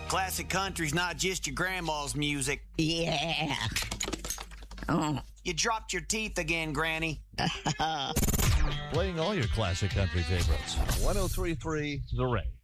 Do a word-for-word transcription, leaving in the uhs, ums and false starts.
Classic country's not just your grandma's music. Yeah. Oh. You dropped your teeth again, Granny. Playing all your classic country favorites. one oh three point three The Ray.